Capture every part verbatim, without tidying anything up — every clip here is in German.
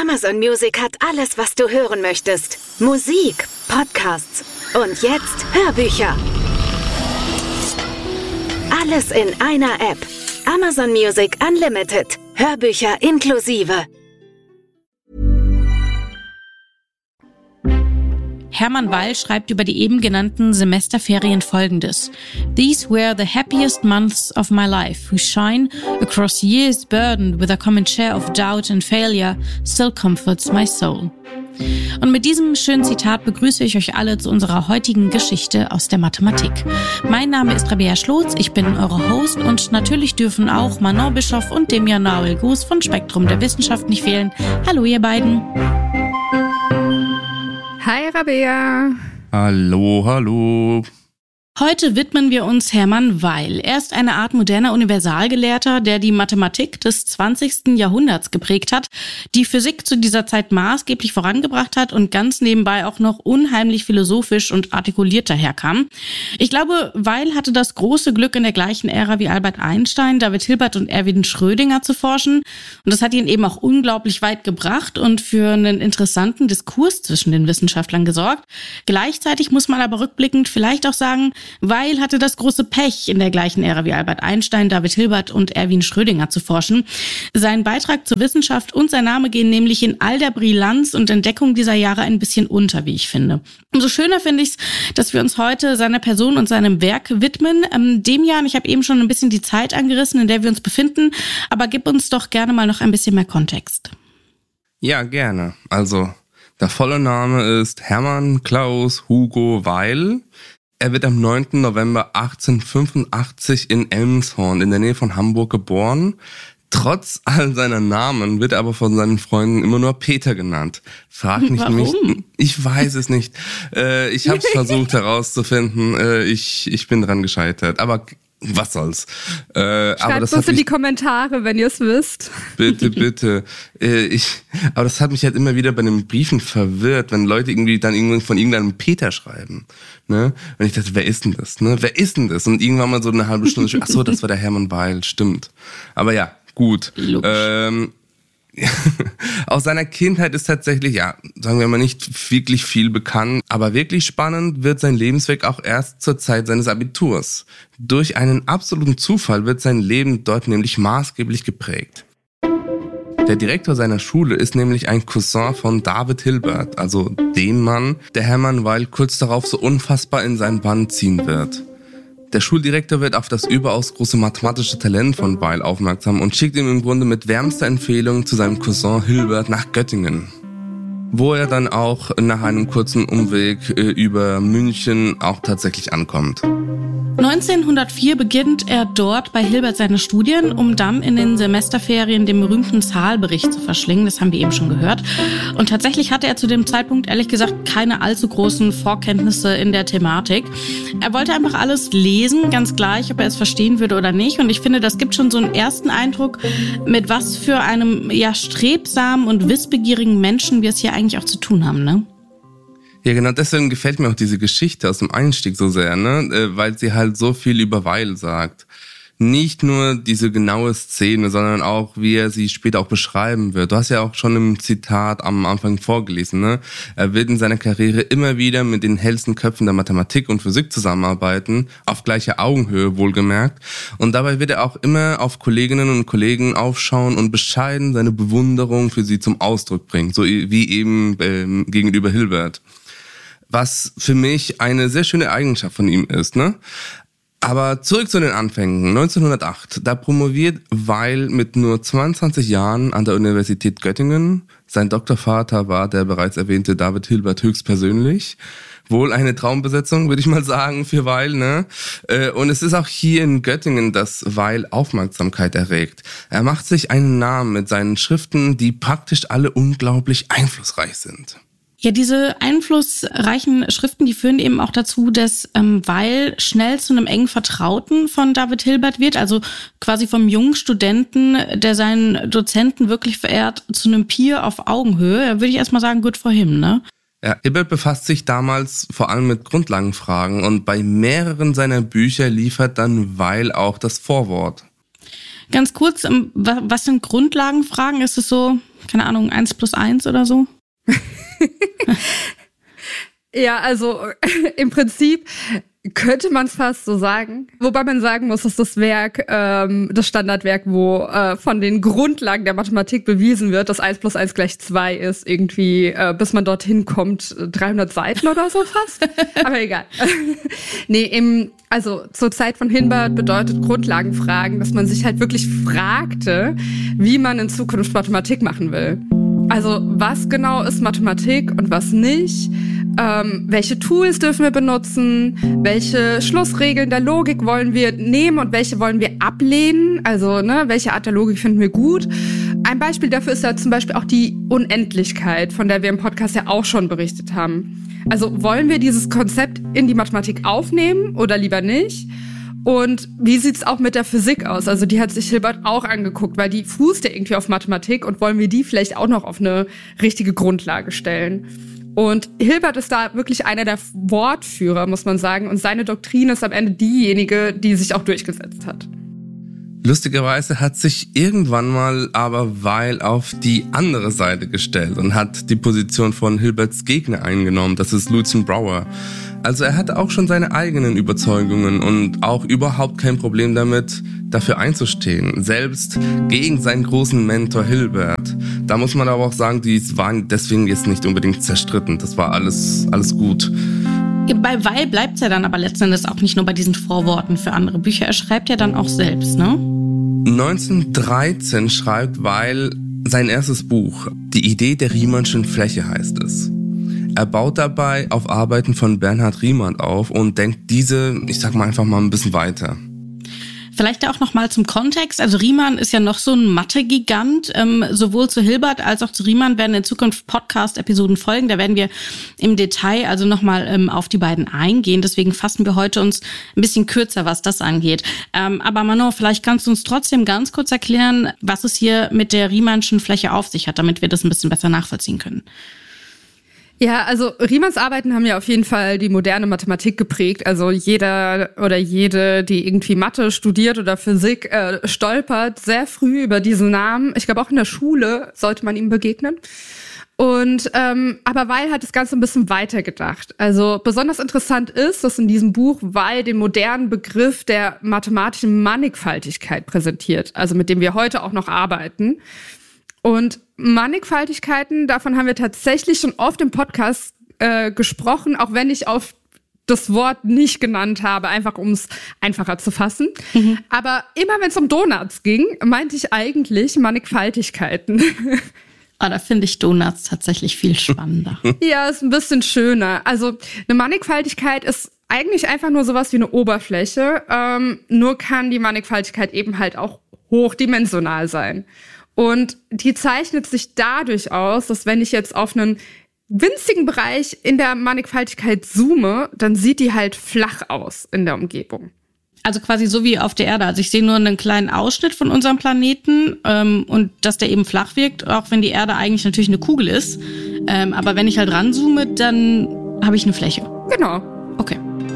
Amazon Music hat alles, was du hören möchtest. Musik, Podcasts und jetzt Hörbücher. Alles in einer App. Amazon Music Unlimited. Hörbücher inklusive. Hermann Weil schreibt über die eben genannten Semesterferien Folgendes. These were the happiest months of my life, whose shine, across years burdened with a common share of doubt and failure, still comforts my soul. Und mit diesem schönen Zitat begrüße ich euch alle zu unserer heutigen Geschichte aus der Mathematik. Mein Name ist Rabea Schlotz, ich bin eure Host und natürlich dürfen auch Manon Bischoff und Demian Nahuel-Gus von Spektrum der Wissenschaft nicht fehlen. Hallo ihr beiden. Hi Rabea. Hallo, hallo. Heute widmen wir uns Hermann Weil. Er ist eine Art moderner Universalgelehrter, der die Mathematik des zwanzigsten Jahrhunderts geprägt hat, die Physik zu dieser Zeit maßgeblich vorangebracht hat und ganz nebenbei auch noch unheimlich philosophisch und artikuliert daherkam. Ich glaube, Weil hatte das große Glück, in der gleichen Ära wie Albert Einstein, David Hilbert und Erwin Schrödinger zu forschen. Und das hat ihn eben auch unglaublich weit gebracht und für einen interessanten Diskurs zwischen den Wissenschaftlern gesorgt. Gleichzeitig muss man aber rückblickend vielleicht auch sagen, Weil hatte das große Pech, in der gleichen Ära wie Albert Einstein, David Hilbert und Erwin Schrödinger zu forschen. Sein Beitrag zur Wissenschaft und sein Name gehen nämlich in all der Brillanz und Entdeckung dieser Jahre ein bisschen unter, wie ich finde. Umso schöner finde ich es, dass wir uns heute seiner Person und seinem Werk widmen. Ähm, Demian, ich habe eben schon ein bisschen die Zeit angerissen, in der wir uns befinden, aber gib uns doch gerne mal noch ein bisschen mehr Kontext. Ja, gerne. Also, der volle Name ist Hermann Klaus Hugo Weil. Er wird am neunten November achtzehnhundertfünfundachtzig in Elmshorn in der Nähe von Hamburg geboren. Trotz all seiner Namen wird er aber von seinen Freunden immer nur Peter genannt. Frag nicht Warum? mich. Ich weiß es nicht. Äh, ich habe es versucht herauszufinden. Äh, ich, ich bin dran gescheitert. Aber was soll's. Äh, Schreibt uns in die Kommentare, wenn ihr es wisst. Bitte, bitte. Äh, ich, aber das hat mich halt immer wieder bei den Briefen verwirrt, wenn Leute irgendwie dann irgendwann von irgendeinem Peter schreiben. Ne? Und ich dachte, wer ist denn das? Ne? Wer ist denn das? Und irgendwann mal so eine halbe Stunde, ach so, das war der Hermann Weil, stimmt. Aber ja, gut. Ähm, aus seiner Kindheit ist tatsächlich, ja, sagen wir mal, nicht wirklich viel bekannt, aber wirklich spannend wird sein Lebensweg auch erst zur Zeit seines Abiturs. Durch einen absoluten Zufall wird sein Leben dort nämlich maßgeblich geprägt. Der Direktor seiner Schule ist nämlich ein Cousin von David Hilbert, also dem Mann, der Hermann Weil kurz darauf so unfassbar in seinen Bann ziehen wird. Der Schuldirektor wird auf das überaus große mathematische Talent von Weil aufmerksam und schickt ihn im Grunde mit wärmster Empfehlung zu seinem Cousin Hilbert nach Göttingen, wo er dann auch nach einem kurzen Umweg äh, über München auch tatsächlich ankommt. neunzehnhundertvier beginnt er dort bei Hilbert seine Studien, um dann in den Semesterferien den berühmten Zahlbericht zu verschlingen. Das haben wir eben schon gehört. Und tatsächlich hatte er zu dem Zeitpunkt, ehrlich gesagt, keine allzu großen Vorkenntnisse in der Thematik. Er wollte einfach alles lesen, ganz gleich, ob er es verstehen würde oder nicht. Und ich finde, das gibt schon so einen ersten Eindruck, mit was für einem ja strebsamen und wissbegierigen Menschen wir es hier eigentlich auch zu tun haben, ne? Ja, genau, deswegen gefällt mir auch diese Geschichte aus dem Einstieg so sehr, ne, weil sie halt so viel über Weil sagt. Nicht nur diese genaue Szene, sondern auch, wie er sie später auch beschreiben wird. Du hast ja auch schon im Zitat am Anfang vorgelesen, ne? Er wird in seiner Karriere immer wieder mit den hellsten Köpfen der Mathematik und Physik zusammenarbeiten, auf gleicher Augenhöhe wohlgemerkt. Und dabei wird er auch immer auf Kolleginnen und Kollegen aufschauen und bescheiden seine Bewunderung für sie zum Ausdruck bringen, so wie eben äh, gegenüber Hilbert. Was für mich eine sehr schöne Eigenschaft von ihm ist, ne? Aber zurück zu den Anfängen. neunzehnhundertacht, da promoviert Weil mit nur zweiundzwanzig Jahren an der Universität Göttingen. Sein Doktorvater war der bereits erwähnte David Hilbert höchstpersönlich. Wohl eine Traumbesetzung, würde ich mal sagen, für Weil, ne? Und es ist auch hier in Göttingen, dass Weil Aufmerksamkeit erregt. Er macht sich einen Namen mit seinen Schriften, die praktisch alle unglaublich einflussreich sind. Ja, diese einflussreichen Schriften, die führen eben auch dazu, dass ähm, Weil schnell zu einem engen Vertrauten von David Hilbert wird, also quasi vom jungen Studenten, der seinen Dozenten wirklich verehrt, zu einem Peer auf Augenhöhe. Da würde ich erstmal sagen, good for him, ne? Ja, Hilbert befasst sich damals vor allem mit Grundlagenfragen und bei mehreren seiner Bücher liefert dann Weil auch das Vorwort. Ganz kurz, was sind Grundlagenfragen? Ist es so, keine Ahnung, eins plus eins oder so? Ja, also im Prinzip könnte man es fast so sagen. Wobei man sagen muss, dass das Werk, ähm, das Standardwerk, wo äh, von den Grundlagen der Mathematik bewiesen wird, dass eins plus eins gleich zwei ist, irgendwie, äh, bis man dorthin kommt, dreihundert Seiten oder so fast. Aber egal. Nee, im, also zur Zeit von Hilbert bedeutet Grundlagenfragen, dass man sich halt wirklich fragte, wie man in Zukunft Mathematik machen will. Also was genau ist Mathematik und was nicht? Ähm, welche Tools dürfen wir benutzen? Welche Schlussregeln der Logik wollen wir nehmen und welche wollen wir ablehnen? Also, ne, welche Art der Logik finden wir gut? Ein Beispiel dafür ist ja zum Beispiel auch die Unendlichkeit, von der wir im Podcast ja auch schon berichtet haben. Also wollen wir dieses Konzept in die Mathematik aufnehmen oder lieber nicht? Und wie sieht's auch mit der Physik aus? Also die hat sich Hilbert auch angeguckt, weil die fußt ja irgendwie auf Mathematik und wollen wir die vielleicht auch noch auf eine richtige Grundlage stellen? Und Hilbert ist da wirklich einer der Wortführer, muss man sagen. Und seine Doktrin ist am Ende diejenige, die sich auch durchgesetzt hat. Lustigerweise hat sich irgendwann mal aber Weil auf die andere Seite gestellt und hat die Position von Hilberts Gegner eingenommen. Das ist Lucian Brouwer. Also er hatte auch schon seine eigenen Überzeugungen und auch überhaupt kein Problem damit, dafür einzustehen. Selbst gegen seinen großen Mentor Hilbert. Da muss man aber auch sagen, die waren deswegen jetzt nicht unbedingt zerstritten. Das war alles, alles gut. Bei Weil bleibt es ja dann aber letzten Endes auch nicht nur bei diesen Vorworten für andere Bücher. Er schreibt ja dann auch selbst, ne? neunzehnhundertdreizehn schreibt Weil sein erstes Buch. Die Idee der Riemannschen Fläche heißt es. Er baut dabei auf Arbeiten von Bernhard Riemann auf und denkt diese, ich sag mal einfach mal ein bisschen weiter. Vielleicht auch noch mal zum Kontext. Also Riemann ist ja noch so ein Mathe-Gigant. Ähm, sowohl zu Hilbert als auch zu Riemann werden in Zukunft Podcast-Episoden folgen. Da werden wir im Detail also noch mal ähm, auf die beiden eingehen. Deswegen fassen wir heute uns ein bisschen kürzer, was das angeht. Ähm, aber Manon, vielleicht kannst du uns trotzdem ganz kurz erklären, was es hier mit der Riemannschen Fläche auf sich hat, damit wir das ein bisschen besser nachvollziehen können. Ja, also Riemanns Arbeiten haben ja auf jeden Fall die moderne Mathematik geprägt. Also jeder oder jede, die irgendwie Mathe studiert oder Physik, äh, stolpert sehr früh über diesen Namen. Ich glaube, auch in der Schule sollte man ihm begegnen. Und ähm, aber Weil hat das Ganze ein bisschen weiter gedacht. Also besonders interessant ist, dass in diesem Buch Weil den modernen Begriff der mathematischen Mannigfaltigkeit präsentiert, also mit dem wir heute auch noch arbeiten. Und Mannigfaltigkeiten, davon haben wir tatsächlich schon oft im Podcast äh, gesprochen, auch wenn ich auf das Wort nicht genannt habe, einfach um es einfacher zu fassen. Mhm. Aber immer wenn es um Donuts ging, meinte ich eigentlich Mannigfaltigkeiten. Ah, da finde ich Donuts tatsächlich viel spannender. Ja, ist ein bisschen schöner. Also eine Mannigfaltigkeit ist eigentlich einfach nur sowas wie eine Oberfläche, ähm, nur kann die Mannigfaltigkeit eben halt auch hochdimensional sein. Und die zeichnet sich dadurch aus, dass wenn ich jetzt auf einen winzigen Bereich in der Mannigfaltigkeit zoome, dann sieht die halt flach aus in der Umgebung. Also quasi so wie auf der Erde. Also ich sehe nur einen kleinen Ausschnitt von unserem Planeten ähm, und dass der eben flach wirkt, auch wenn die Erde eigentlich natürlich eine Kugel ist. Ähm, aber wenn ich halt ranzoome, dann habe ich eine Fläche. Genau. Okay.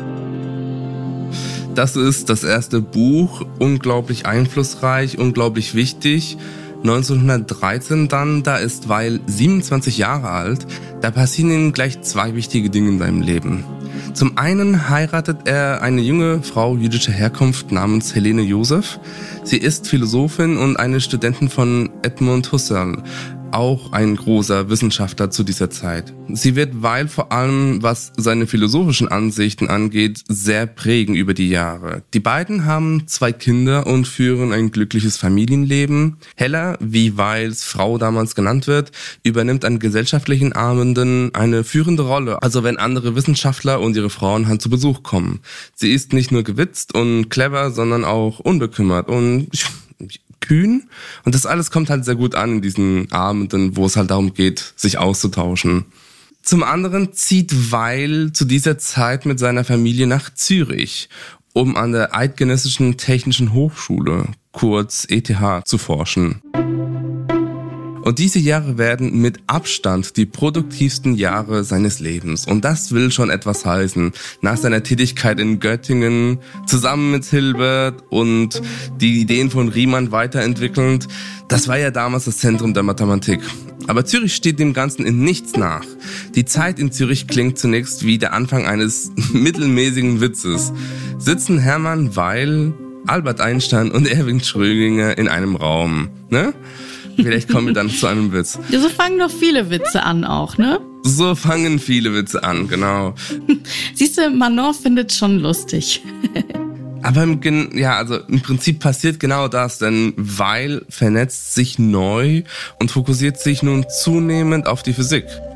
Das ist das erste Buch, unglaublich einflussreich, unglaublich wichtig. neunzehnhundertdreizehn dann, da ist Weil siebenundzwanzig Jahre alt, da passieren ihm gleich zwei wichtige Dinge in seinem Leben. Zum einen heiratet er eine junge Frau jüdischer Herkunft namens Helene Joseph. Sie ist Philosophin und eine Studentin von Edmund Husserl, auch ein großer Wissenschaftler zu dieser Zeit. Sie wird Weil vor allem, was seine philosophischen Ansichten angeht, sehr prägen über die Jahre. Die beiden haben zwei Kinder und führen ein glückliches Familienleben. Hella, wie Weils Frau damals genannt wird, übernimmt an gesellschaftlichen Abenden eine führende Rolle. Also wenn andere Wissenschaftler und ihre Frauen halt zu Besuch kommen. Sie ist nicht nur gewitzt und clever, sondern auch unbekümmert und kühn. Und das alles kommt halt sehr gut an in diesen Abenden, wo es halt darum geht, sich auszutauschen. Zum anderen zieht Weil zu dieser Zeit mit seiner Familie nach Zürich, um an der Eidgenössischen Technischen Hochschule, kurz E T H, zu forschen. Und diese Jahre werden mit Abstand die produktivsten Jahre seines Lebens. Und das will schon etwas heißen. Nach seiner Tätigkeit in Göttingen, zusammen mit Hilbert und die Ideen von Riemann weiterentwickelnd, das war ja damals das Zentrum der Mathematik. Aber Zürich steht dem Ganzen in nichts nach. Die Zeit in Zürich klingt zunächst wie der Anfang eines mittelmäßigen Witzes. Sitzen Hermann Weyl, Albert Einstein und Erwin Schrödinger in einem Raum, ne? Vielleicht kommen wir dann zu einem Witz. Ja, so fangen doch viele Witze an auch, ne? So fangen viele Witze an, genau. Siehst du, Manon findet schon lustig. Aber im, ja, also im Prinzip passiert genau das, denn Weyl vernetzt sich neu und fokussiert sich nun zunehmend auf die Physik.